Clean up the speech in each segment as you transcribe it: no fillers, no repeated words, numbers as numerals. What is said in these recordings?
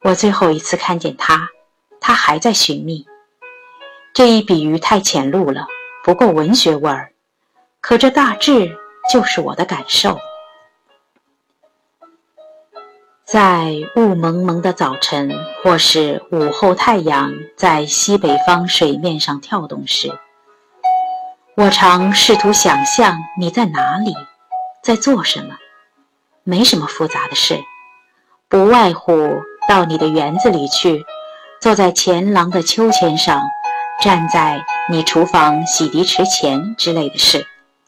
我最后一次看见他还在寻觅。这一比喻太浅露了，不够文学味儿，可这大致就是我的感受。在雾蒙蒙的早晨，或是午后太阳在西北方水面上跳动时，我常试图想象你在哪里，在做什么。没什么复杂的事，不外乎到你的园子里去，坐在前廊的秋千上，站在你厨房洗涤池前之类的事。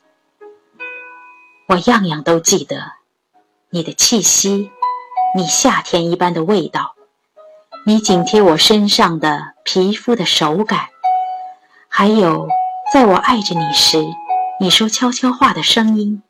我样样都记得，你的气息，你夏天一般的味道，你紧贴我身上的皮肤的手感，还有在我爱着你时你说悄悄话的声音。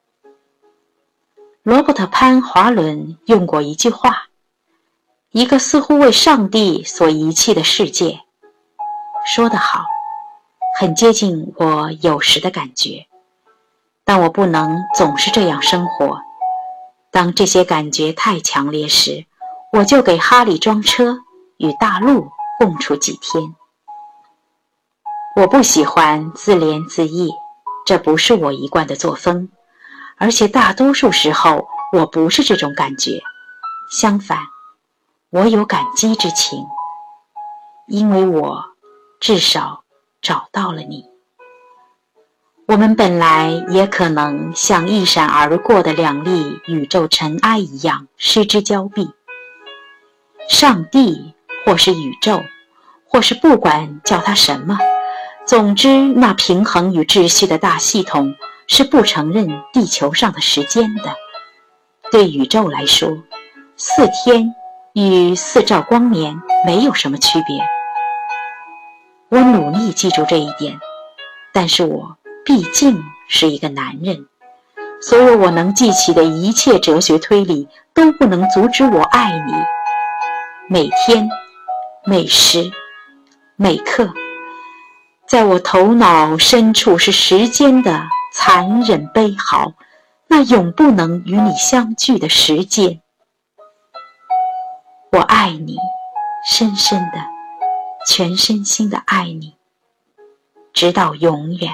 罗伯特·潘华伦用过一句话，一个似乎为上帝所遗弃的世界，说得好，很接近我有时的感觉，但我不能总是这样生活。当这些感觉太强烈时，我就给哈利装车，与大陆共处几天。我不喜欢自怜自艾，这不是我一贯的作风，而且大多数时候我不是这种感觉。相反，我有感激之情，因为我至少找到了你。我们本来也可能像一闪而过的两粒宇宙尘埃一样失之交臂。上帝或是宇宙，或是不管叫它什么，总之那平衡与秩序的大系统是不承认地球上的时间的。对宇宙来说，4天与4兆光年没有什么区别。我努力记住这一点，但是我毕竟是一个男人，所有我能记起的一切哲学推理都不能阻止我爱你。每天，每时，每刻，在我头脑深处是时间的残忍悲嚎，那永不能与你相聚的时间。我爱你，深深的，全身心的爱你，直到永远。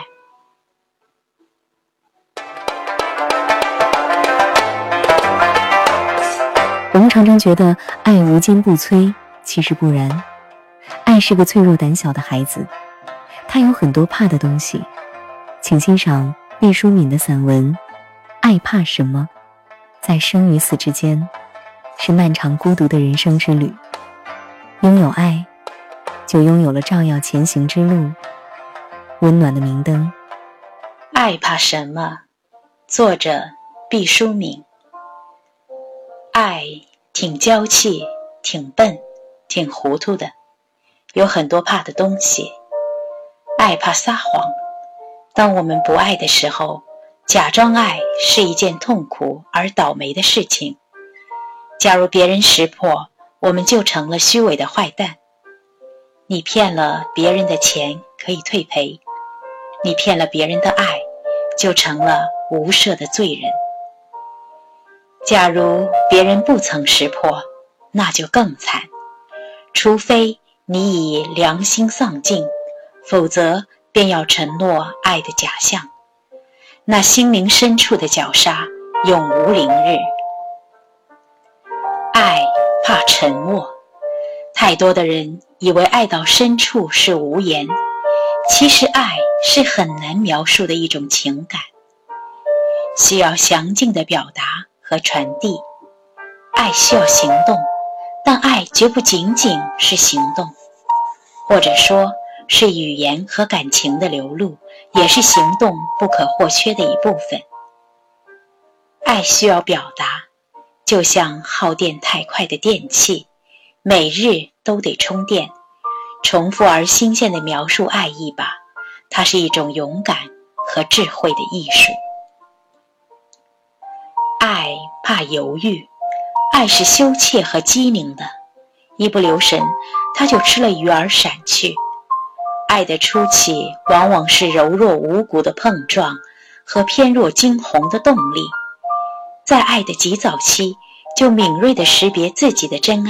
我们常常觉得爱无坚不摧，其实不然。爱是个脆弱胆小的孩子，他有很多怕的东西。请欣赏毕淑敏的散文《爱怕什么》。在生与死之间，是漫长孤独的人生之旅。拥有爱，就拥有了照耀前行之路，温暖的明灯。 爱怕什么？作者毕淑敏。爱挺娇气，挺笨，挺糊涂的，有很多怕的东西。爱怕撒谎，当我们不爱的时候，假装爱是一件痛苦而倒霉的事情。假如别人识破，我们就成了虚伪的坏蛋。你骗了别人的钱可以退赔，你骗了别人的爱，就成了无赦的罪人。假如别人不曾识破，那就更惨，除非你以良心丧尽，否则便要承诺爱的假象，那心灵深处的绞杀永无宁日。爱怕沉默，太多的人以为爱到深处是无言，其实爱是很难描述的一种情感，需要详尽的表达和传递。爱需要行动，但爱绝不仅仅是行动，或者说是语言和感情的流露，也是行动不可或缺的一部分。爱需要表达，就像耗电太快的电器，每日都得充电。重复而新鲜地描述爱意吧，它是一种勇敢和智慧的艺术。爱怕犹豫，爱是羞怯和机灵的，一不留神它就吃了鱼而闪去。爱的初期往往是柔弱无骨的碰撞和偏弱惊鸿的动力，在爱的极早期就敏锐地识别自己的真爱。